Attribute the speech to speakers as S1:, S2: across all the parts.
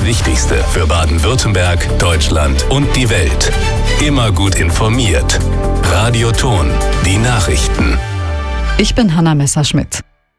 S1: Wichtigste für Baden-Württemberg, Deutschland und die Welt. Immer gut informiert. Radio Thon, die Nachrichten.
S2: Ich bin Hanna Messerschmidt.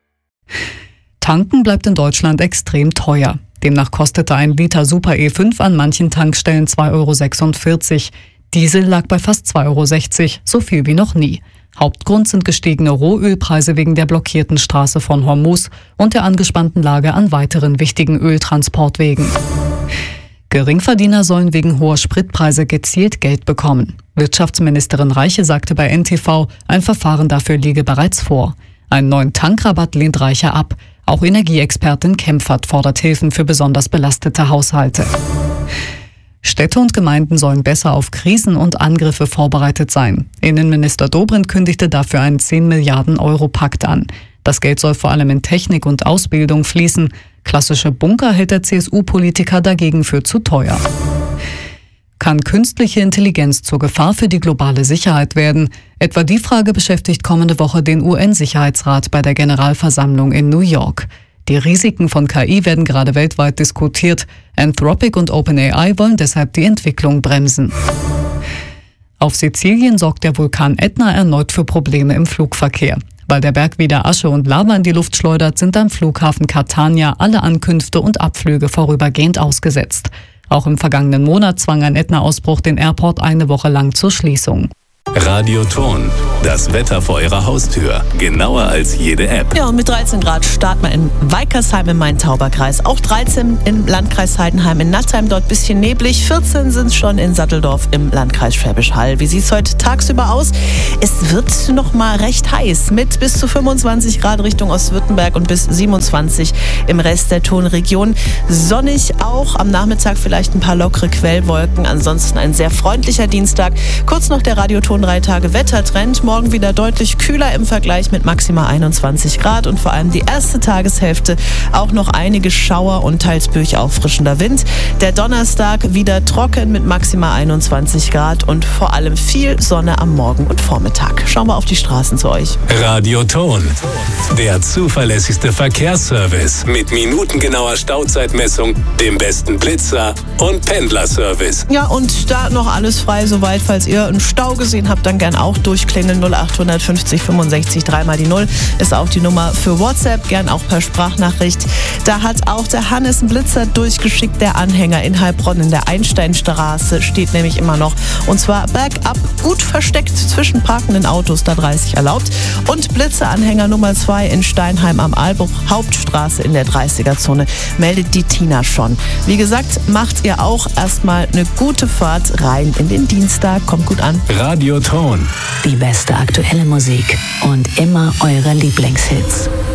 S2: Tanken bleibt in Deutschland extrem teuer. Demnach kostete ein Liter Super E5 an manchen Tankstellen 2,46 €. Diesel lag bei fast 2,60 €, so viel wie noch nie. Hauptgrund sind gestiegene Rohölpreise wegen der blockierten Straße von Hormuz und der angespannten Lage an weiteren wichtigen Öltransportwegen. Geringverdiener sollen wegen hoher Spritpreise gezielt Geld bekommen. Wirtschaftsministerin Reiche sagte bei NTV, ein Verfahren dafür liege bereits vor. Einen neuen Tankrabatt lehnt Reiche ab. Auch Energieexpertin Kempfert fordert Hilfen für besonders belastete Haushalte. Städte und Gemeinden sollen besser auf Krisen und Angriffe vorbereitet sein. Innenminister Dobrindt kündigte dafür einen 10 Milliarden € Pakt an. Das Geld soll vor allem in Technik und Ausbildung fließen. Klassische Bunker hält der CSU-Politiker dagegen für zu teuer. Kann künstliche Intelligenz zur Gefahr für die globale Sicherheit werden? Etwa die Frage beschäftigt kommende Woche den UN-Sicherheitsrat bei der Generalversammlung in New York. Die Risiken von KI werden gerade weltweit diskutiert. Anthropic und OpenAI wollen deshalb die Entwicklung bremsen. Auf Sizilien sorgt der Vulkan Ätna erneut für Probleme im Flugverkehr. Weil der Berg wieder Asche und Lava in die Luft schleudert, sind am Flughafen Catania alle Ankünfte und Abflüge vorübergehend ausgesetzt. Auch im vergangenen Monat zwang ein Ätna-Ausbruch den Airport eine Woche lang zur Schließung.
S1: Radio Thon, das Wetter vor Ihrer Haustür. Genauer als jede App.
S3: Ja, und mit 13 Grad starten wir in Weikersheim im Main-Tauber-Kreis. Auch 13 im Landkreis Heidenheim, in Nattheim dort bisschen neblig. 14 sind es schon in Satteldorf im Landkreis Schwäbisch Hall. Wie sieht es heute tagsüber aus? Es wird noch mal recht heiß mit bis zu 25 Grad Richtung Ostwürttemberg und bis 27 im Rest der Thonregion. Sonnig auch, am Nachmittag vielleicht ein paar lockere Quellwolken. Ansonsten ein sehr freundlicher Dienstag. Kurz noch der Radio Thon 3 Tage Wettertrend. Morgen wieder deutlich kühler im Vergleich mit maximal 21 Grad und vor allem die erste Tageshälfte auch noch einige Schauer und teils auffrischender Wind. Der Donnerstag wieder trocken mit maximal 21 Grad und vor allem viel Sonne am Morgen und Vormittag. Schauen wir auf die Straßen zu euch.
S1: Radio Thon, der zuverlässigste Verkehrsservice mit minutengenauer Stauzeitmessung, dem besten Blitzer und Pendlerservice.
S3: Ja, und da noch alles frei soweit, falls ihr einen Stau gesehen habt, dann gern auch durchklingeln. 0850 65 3 mal die 0 ist auch die Nummer für WhatsApp, gern auch per Sprachnachricht. Da hat auch der Hannes einen Blitzer durchgeschickt, der Anhänger in Heilbronn in der Einsteinstraße steht nämlich immer noch. Und zwar bergab, gut versteckt zwischen parkenden Autos, da 30 erlaubt. Und Blitzeranhänger Nummer 2 in Steinheim am Aalbruch, Hauptstraße in der 30er-Zone, meldet die Tina schon. Wie gesagt, macht ihr auch erstmal eine gute Fahrt rein in den Dienstag. Kommt gut an.
S1: Radio Thon.
S4: Die beste aktuelle Musik und immer eure Lieblingshits.